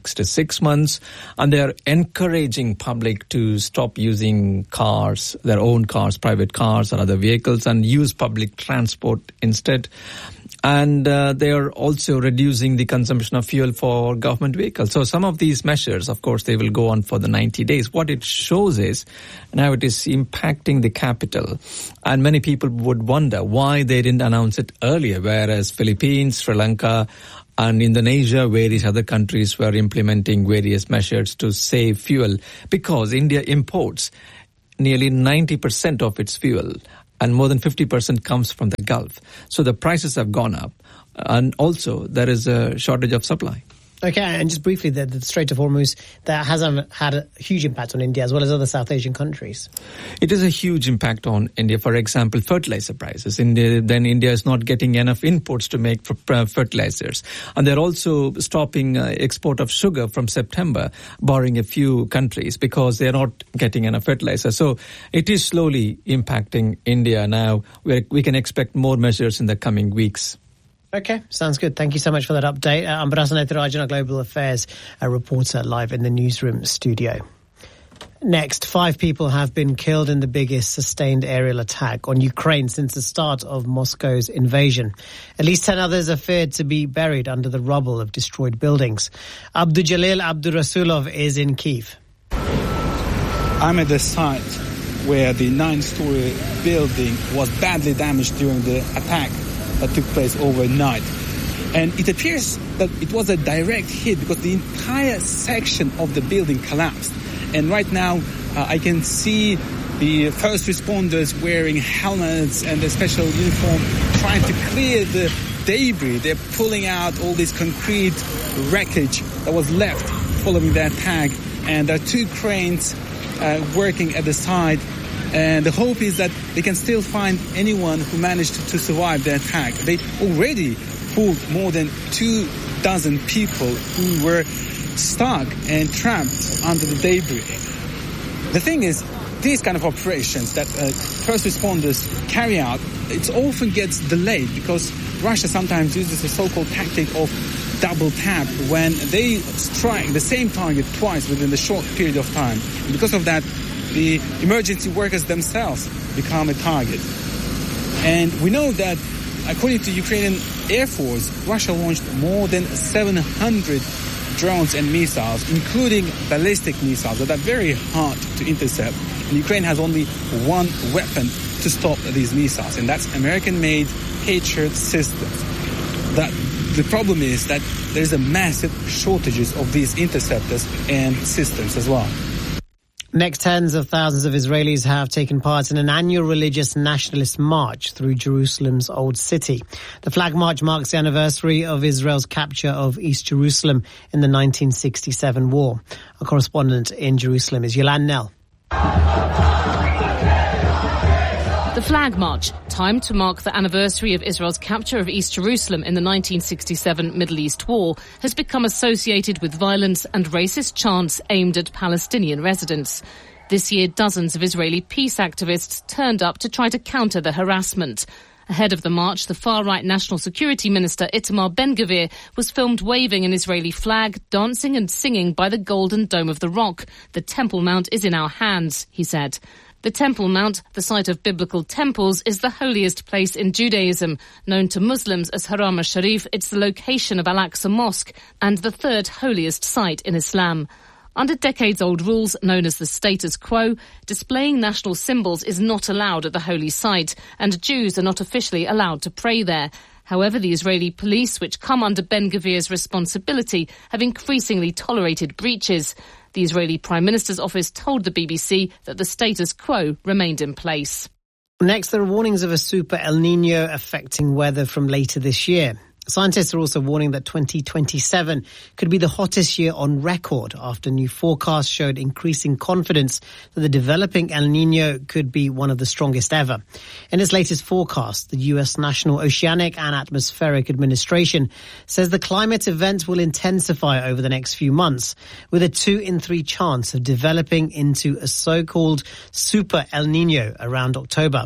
next six months. And they're encouraging public to stop using cars, their own cars, private cars or other vehicles, and use public transport instead. And uh, they are also reducing the consumption of fuel for government vehicles. So some of these measures, of course, they will go on for the ninety days. What it shows is now it is impacting the capital. And many people would wonder why they didn't announce it earlier, whereas Philippines, Sri Lanka, and Indonesia, various other countries were implementing various measures to save fuel, because India imports nearly ninety percent of its fuel, and more than fifty percent comes from the Gulf. So the prices have gone up, and also there is a shortage of supply. Okay, and just briefly, the, the Strait of Hormuz, that has um, had a huge impact on India as well as other South Asian countries. It is a huge impact on India. For example, fertilizer prices. India, then India is not getting enough imports to make fertilizers. And they're also stopping uh, export of sugar from September, barring a few countries, because they're not getting enough fertilizer. So it is slowly impacting India now. We're, we can expect more measures in the coming weeks. Okay, sounds good. Thank you so much for that update. Uh, I'm Barasan Ethirajan, our Global Affairs uh, reporter, live in the newsroom studio. Next, five people have been killed in the biggest sustained aerial attack on Ukraine since the start of Moscow's invasion. At least ten others are feared to be buried under the rubble of destroyed buildings. Abdujalil Abdurasulov is in Kyiv. I'm at the site where the nine-story building was badly damaged during the attack that took place overnight. And it appears that it was a direct hit because the entire section of the building collapsed. And right now, uh, I can see the first responders wearing helmets and a special uniform trying to clear the debris. They're pulling out all this concrete wreckage that was left following the attack. And there are two cranes uh, working at the site. And the hope is that they can still find anyone who managed to survive the attack. They already pulled more than two dozen people who were stuck and trapped under the debris. The thing is, these kind of operations that uh, first responders carry out, it often gets delayed because Russia sometimes uses a so-called tactic of double tap when they strike the same target twice within a short period of time. And because of that, the emergency workers themselves become a target. And we know that, according to Ukrainian Air Force, Russia launched more than seven hundred drones and missiles, including ballistic missiles that are very hard to intercept. And Ukraine has only one weapon to stop these missiles, and that's American-made Patriot systems. That the problem is that there's a massive shortages of these interceptors and systems as well. Next, tens of thousands of Israelis have taken part in an annual religious nationalist march through Jerusalem's Old City. The flag march marks the anniversary of Israel's capture of East Jerusalem in the nineteen sixty-seven war. Our correspondent in Jerusalem is Yolan Nell. The flag march, timed to mark the anniversary of Israel's capture of East Jerusalem in the nineteen sixty-seven Middle East War, has become associated with violence and racist chants aimed at Palestinian residents. This year, dozens of Israeli peace activists turned up to try to counter the harassment. Ahead of the march, the far-right National Security Minister Itamar Ben-Gvir was filmed waving an Israeli flag, dancing and singing by the Golden Dome of the Rock. "The Temple Mount is in our hands," he said. The Temple Mount, the site of biblical temples, is the holiest place in Judaism. Known to Muslims as Haram al-Sharif, it's the location of Al-Aqsa Mosque and the third holiest site in Islam. Under decades-old rules known as the status quo, displaying national symbols is not allowed at the holy site, and Jews are not officially allowed to pray there. However, the Israeli police, which come under Ben-Gvir's responsibility, have increasingly tolerated breaches. The Israeli Prime Minister's office told the B B C that the status quo remained in place. Next, there are warnings of a super El Niño affecting weather from later this year. Scientists are also warning that twenty twenty-seven could be the hottest year on record after new forecasts showed increasing confidence that the developing El Niño could be one of the strongest ever. In its latest forecast, the U S National Oceanic and Atmospheric Administration says the climate event will intensify over the next few months, with a two in three chance of developing into a so-called super El Niño around October.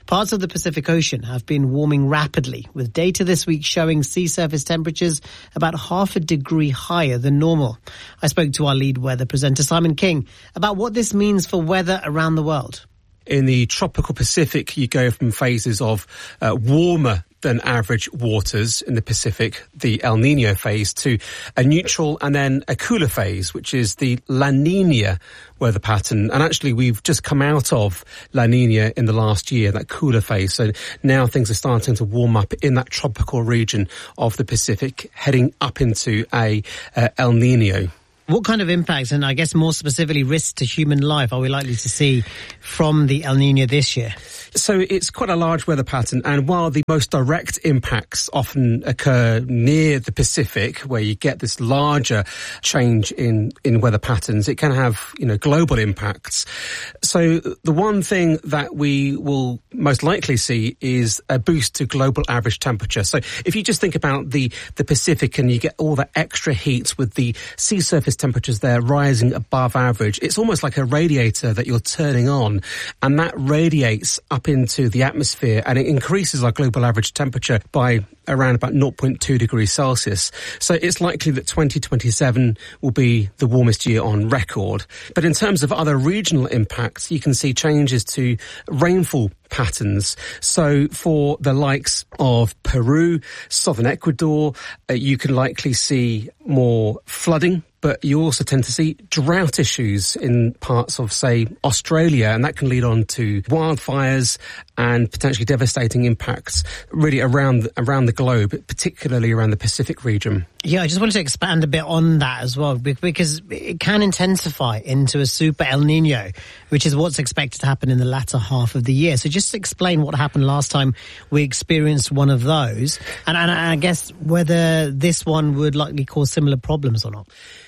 Parts of the Pacific Ocean have been warming rapidly, with data this week showing sea surface temperatures about half a degree higher than normal. I spoke to our lead weather presenter, Simon King, about what this means for weather around the world. In the tropical Pacific, you go from phases of uh, warmer than average waters in the Pacific, the El Nino phase, to a neutral and then a cooler phase, which is the La Nina weather pattern. And actually, we've just come out of La Nina in the last year, that cooler phase. So now things are starting to warm up in that tropical region of the Pacific, heading up into a uh, El Nino. What kind of impacts, and I guess more specifically risks to human life, are we likely to see from the El Nino this year? So it's quite a large weather pattern, and while the most direct impacts often occur near the Pacific, where you get this larger change in, in weather patterns, it can have, you know, global impacts. So the one thing that we will most likely see is a boost to global average temperature. So if you just think about the, the Pacific and you get all the extra heat with the sea surface temperatures there rising above average, it's almost like a radiator that you're turning on, and that radiates up into the atmosphere, and it increases our global average temperature by around about zero point two degrees Celsius. So it's likely that twenty twenty-seven will be the warmest year on record. But in terms of other regional impacts, you can see changes to rainfall patterns. So for the likes of Peru, southern Ecuador, uh, you can likely see more flooding, but you also tend to see drought issues in parts of, say, Australia, and that can lead on to wildfires and potentially devastating impacts really around around the globe, particularly around the Pacific region. Yeah, I just wanted to expand a bit on that as well, because it can intensify into a super El Nino, which is what's expected to happen in the latter half of the year. So just explain what happened last time we experienced one of those, and, and I guess whether this one would likely cause similar problems or not.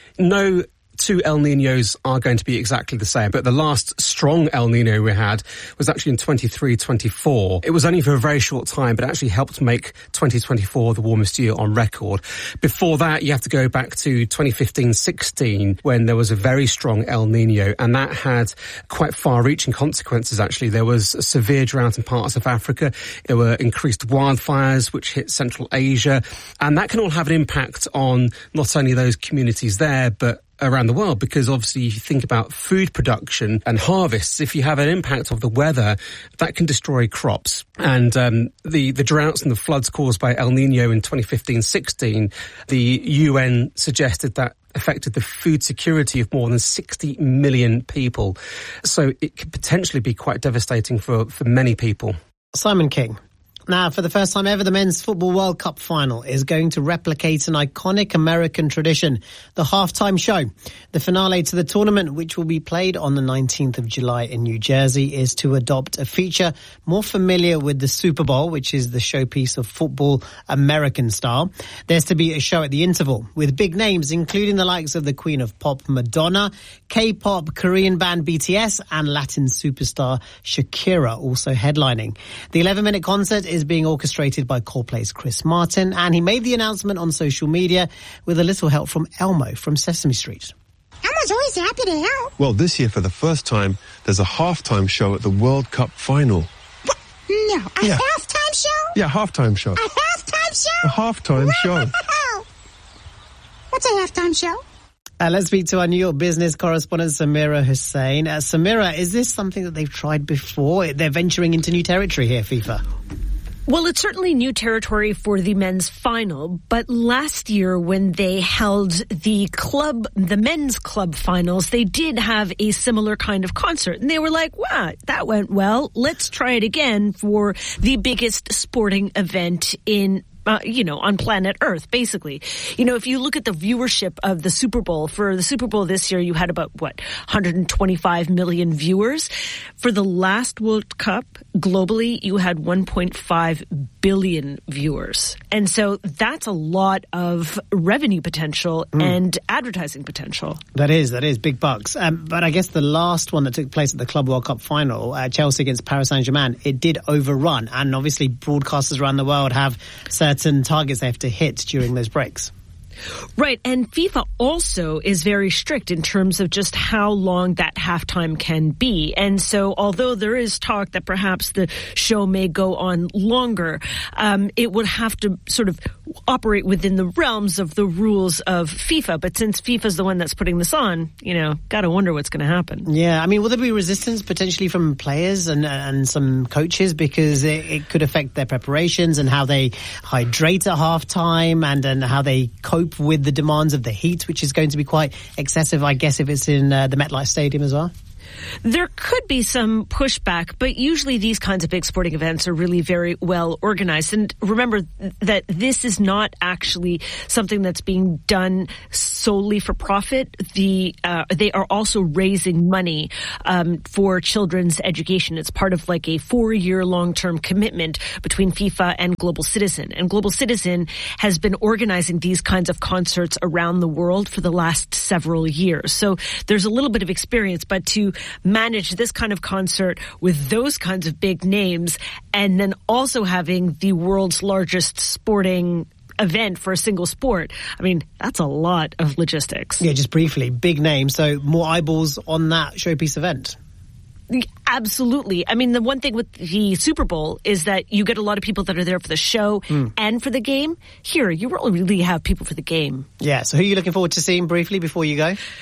No two El Ninos are going to be exactly the same, but the last strong El Nino we had was actually in twenty-three twenty-four. It was only for a very short time, but it actually helped make twenty twenty-four the warmest year on record. Before that, you have to go back to twenty fifteen sixteen, when there was a very strong El Nino, and that had quite far-reaching consequences, actually. There was a severe drought in parts of Africa. There were increased wildfires, which hit Central Asia, and that can all have an impact on not only those communities there, but around the world, because obviously if you think about food production and harvests, if you have an impact of the weather, that can destroy crops. And um, the, the droughts and the floods caused by El Nino in twenty fifteen sixteen, the U N suggested that affected the food security of more than sixty million people. So it could potentially be quite devastating for, for many people. Simon King. Now, for the first time ever, the Men's Football World Cup final is going to replicate an iconic American tradition, the halftime show. The finale to the tournament, which will be played on the nineteenth of July in New Jersey, is to adopt a feature more familiar with the Super Bowl, which is the showpiece of football American style. There's to be a show at the interval with big names, including the likes of the Queen of Pop, Madonna, K-pop Korean band B T S, and Latin superstar Shakira also headlining. The eleven-minute concert is is being orchestrated by Coldplay's Chris Martin, and he made the announcement on social media with a little help from Elmo from Sesame Street. Elmo's always happy to help. Well, this year, for the first time, there's a halftime show at the World Cup final. What? No, a Yeah. halftime show? Yeah, halftime show. A halftime show? A halftime show. What's a halftime show? Uh, let's speak to our New York business correspondent, Samira Hussain. Uh, Samira, is this something that they've tried before? They're venturing into new territory here, FIFA. Well, it's certainly new territory for the men's final, but last year when they held the club, the men's club finals, they did have a similar kind of concert. And they were like, wow, that went well. Let's try it again for the biggest sporting event in Uh, you know, on planet Earth, basically. You know, if you look at the viewership of the Super Bowl, for the Super Bowl this year, you had about, what, one hundred twenty-five million viewers. For the last World Cup, globally, you had one point five billion viewers. And so that's a lot of revenue potential mm. and advertising potential. That is, that is, big bucks. Um, but I guess the last one that took place at the Club World Cup final, uh, Chelsea against Paris Saint-Germain, it did overrun. And obviously broadcasters around the world have certain targets they have to hit during those breaks. Right, and FIFA also is very strict in terms of just how long that halftime can be. And so although there is talk that perhaps the show may go on longer, um, it would have to sort of operate within the realms of the rules of FIFA. But since FIFA's the one that's putting this on, you know, gotta wonder what's going to happen. Yeah, I mean, will there be resistance potentially from players and and some coaches because it, it could affect their preparations and how they hydrate at halftime and, and how they cope with the demands of the heat, which is going to be quite excessive, I guess, if it's in uh, the MetLife Stadium as well? There could be some pushback, but usually these kinds of big sporting events are really very well organized. And remember that this is not actually something that's being done solely for profit. The uh, they are also raising money um, for children's education. It's part of like a four-year long-term commitment between FIFA and Global Citizen. And Global Citizen has been organizing these kinds of concerts around the world for the last several years. So there's a little bit of experience, but to manage this kind of concert with those kinds of big names and then also having the world's largest sporting event for a single sport, I mean, that's a lot of logistics. Yeah, just briefly, big name, so more eyeballs on that showpiece event. Absolutely. I mean, the one thing with the Super Bowl is that you get a lot of people that are there for the show mm. and for the game. Here, you really have people for the game. Yeah, so who are you looking forward to seeing briefly before you go?